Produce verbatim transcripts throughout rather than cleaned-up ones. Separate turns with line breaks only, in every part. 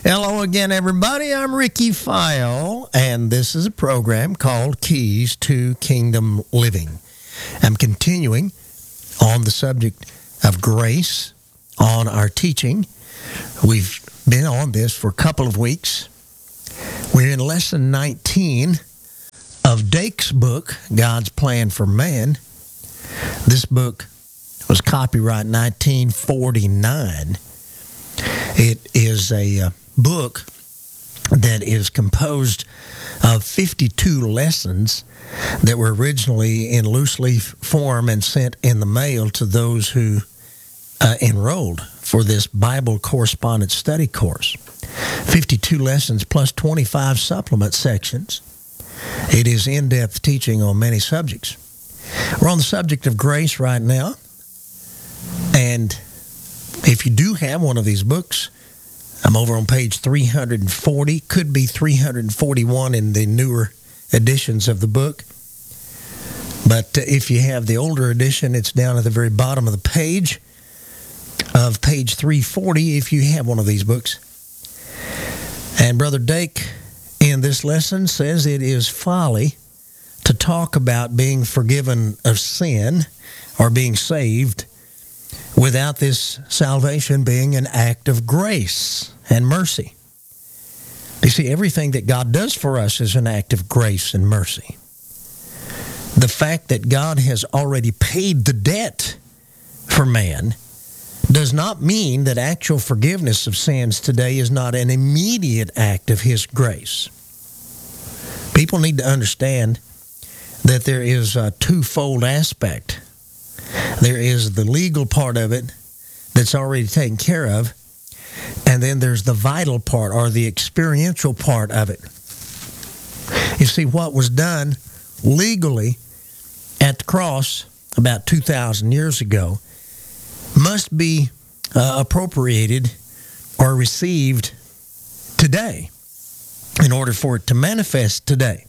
Hello again, everybody. I'm Ricky File, and this is a program called Keys to Kingdom Living. I'm continuing on the subject of grace on our teaching. We've been on this for a couple of weeks. We're in lesson nineteen of Dake's book, God's Plan for Man. This book was copyright nineteen forty-nine. It is a uh, book that is composed of fifty-two lessons that were originally in loose leaf form and sent in the mail to those who uh, enrolled for this Bible correspondence study course. fifty-two lessons plus twenty-five supplement sections. It is in-depth teaching on many subjects. We're on the subject of grace right now, and if you do have one of these books, I'm over on page three hundred forty, could be three hundred forty-one in the newer editions of the book. But uh, if you have the older edition, it's down at the very bottom of the page of page three forty if you have one of these books. And Brother Dake in this lesson says it is folly to talk about being forgiven of sin or being saved without this salvation being an act of grace and mercy. You see, everything that God does for us is an act of grace and mercy. The fact that God has already paid the debt for man does not mean that actual forgiveness of sins today is not an immediate act of His grace. People need to understand that there is a twofold aspect. There is the legal part of it that's already taken care of, and then there's the vital part or the experiential part of it. You see, what was done legally at the cross about two thousand years ago must be uh, appropriated or received today in order for it to manifest today.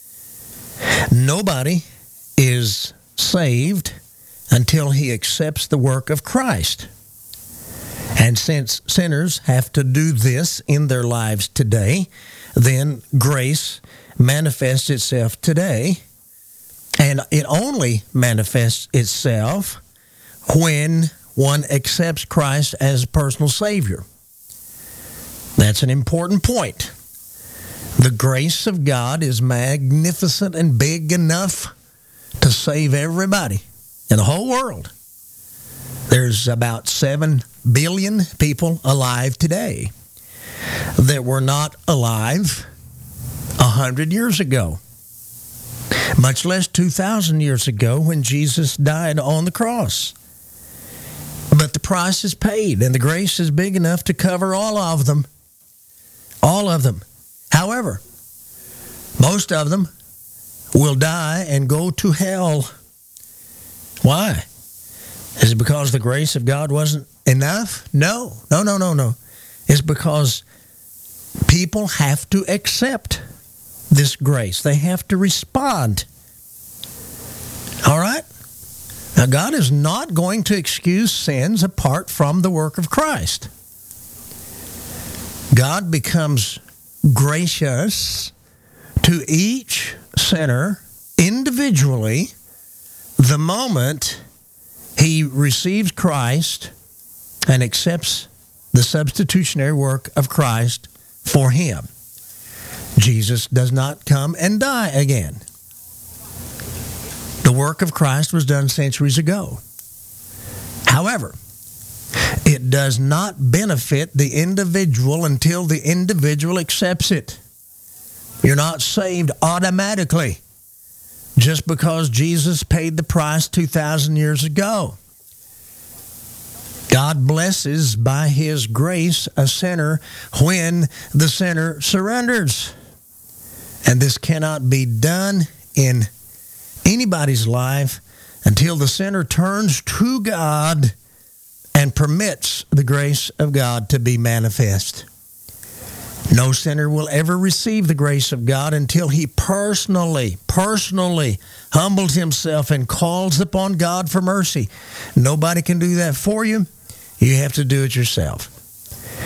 Nobody is saved until he accepts the work of Christ. And since sinners have to do this in their lives today, then grace manifests itself today, and it only manifests itself when one accepts Christ as a personal Savior. That's an important point. The grace of God is magnificent and big enough to save everybody in the whole world. There's about seven billion people alive today that were not alive a hundred years ago, much less two thousand years ago when Jesus died on the cross. But the price is paid, and the grace is big enough to cover all of them. All of them. However, most of them will die and go to hell. Why? Is it because the grace of God wasn't enough? No, no, no, no, no. It's because people have to accept this grace. They have to respond. All right? Now, God is not going to excuse sins apart from the work of Christ. God becomes gracious to each sinner individually the moment he receives Christ and accepts the substitutionary work of Christ for him. Jesus does not come and die again. The work of Christ was done centuries ago. However, it does not benefit the individual until the individual accepts it. You're not saved automatically just because Jesus paid the price two thousand years ago. God blesses by His grace a sinner when the sinner surrenders. And this cannot be done in anybody's life until the sinner turns to God and permits the grace of God to be manifest. No sinner will ever receive the grace of God until he personally, personally humbles himself and calls upon God for mercy. Nobody can do that for you. You have to do it yourself.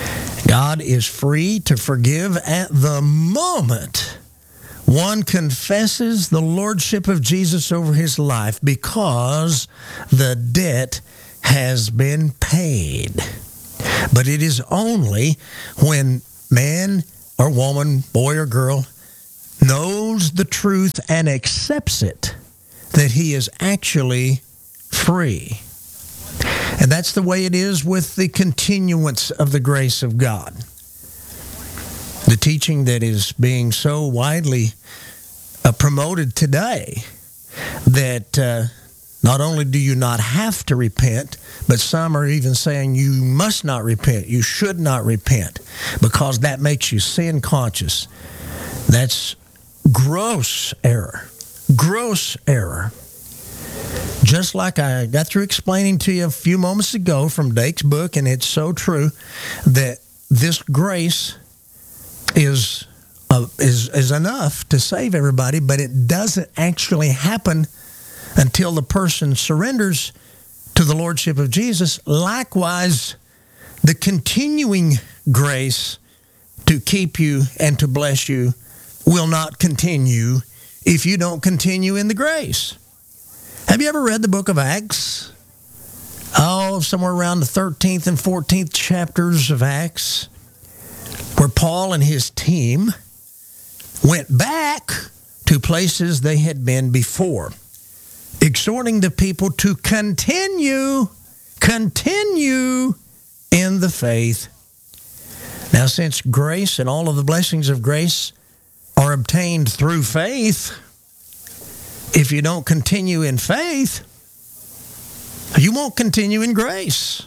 God is free to forgive at the moment one confesses the lordship of Jesus over his life, because the debt has been paid. But it is only when man or woman, boy or girl, knows the truth and accepts it that he is actually free. And that's the way it is with the continuance of the grace of God. The teaching that is being so widely uh, promoted today, that uh, not only do you not have to repent, but some are even saying you must not repent, you should not repent, because that makes you sin conscious. That's gross error. Gross error. Just like I got through explaining to you a few moments ago from Dake's book, and it's so true, that this grace is uh, is is enough to save everybody, but it doesn't actually happen until the person surrenders to the lordship of Jesus. Likewise, the continuing grace to keep you and to bless you will not continue if you don't continue in the grace. Have you ever read the book of Acts? Oh, somewhere around the thirteenth and fourteenth chapters of Acts, where Paul and his team went back to places they had been before, exhorting the people to continue, continue in the faith. Now, since grace and all of the blessings of grace are obtained through faith, if you don't continue in faith, you won't continue in grace.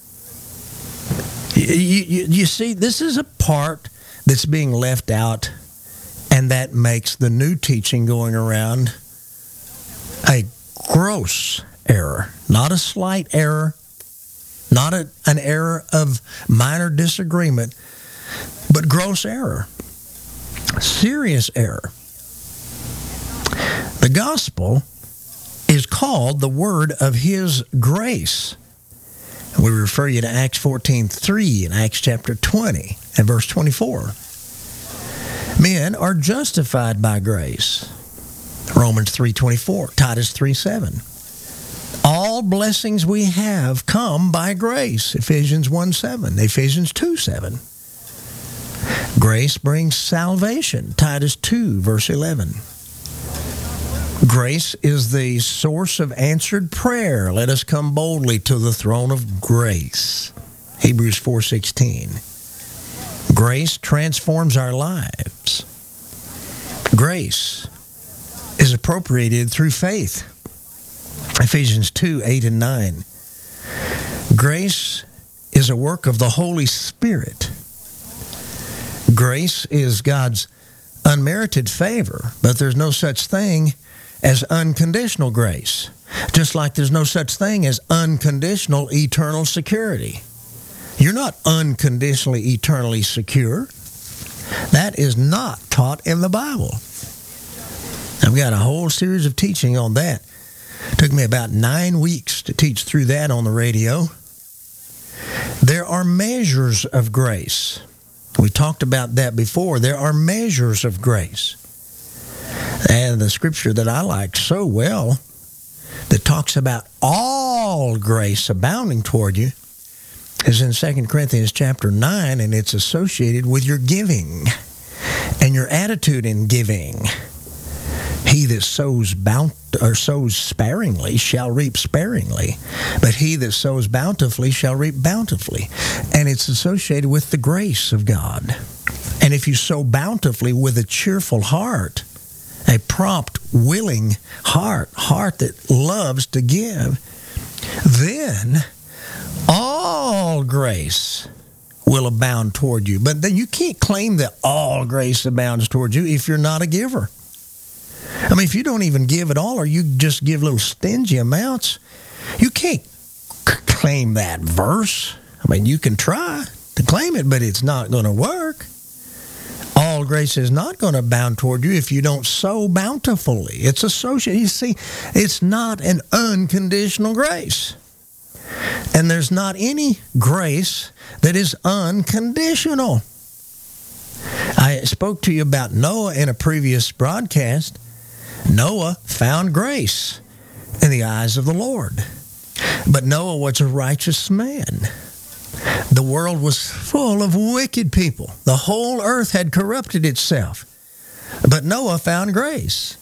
You, you, you see, this is a part that's being left out, and that makes the new teaching going around a gross error, not a slight error, not a, an error of minor disagreement, but gross error, serious error. The gospel is called the word of his grace. We refer you to Acts fourteen three and Acts chapter twenty and verse twenty-four. Men are justified by grace. Romans three twenty-four, Titus three seven. All blessings we have come by grace. Ephesians one seven, Ephesians two seven. Grace brings salvation. Titus two, verse eleven. Grace is the source of answered prayer. Let us come boldly to the throne of grace. Hebrews four sixteen. Grace transforms our lives. Grace is appropriated through faith. Ephesians two eight and nine. Grace is a work of the Holy Spirit. Grace is God's unmerited favor, but there's no such thing as unconditional grace, just like there's no such thing as unconditional eternal security. You're not unconditionally eternally secure. That is not taught in the Bible. I've got a whole series of teaching on that. It took me about nine weeks to teach through that on the radio. There are measures of grace. We talked about that before. There are measures of grace. And the scripture that I like so well, that talks about all grace abounding toward you, is in Second Corinthians chapter nine, and it's associated with your giving and your attitude in giving. He that sows bount or sows sparingly shall reap sparingly, but he that sows bountifully shall reap bountifully. And it's associated with the grace of God. And if you sow bountifully with a cheerful heart, a prompt, willing heart, heart that loves to give, then all grace will abound toward you. But then you can't claim that all grace abounds toward you if you're not a giver. I mean, if you don't even give at all, or you just give little stingy amounts, you can't c- claim that verse. I mean, you can try to claim it, but it's not going to work. All grace is not going to abound toward you if you don't sow bountifully. It's associated. You see, it's not an unconditional grace. And there's not any grace that is unconditional. I spoke to you about Noah in a previous broadcast. Noah found grace in the eyes of the Lord. But Noah was a righteous man. The world was full of wicked people. The whole earth had corrupted itself. But Noah found grace.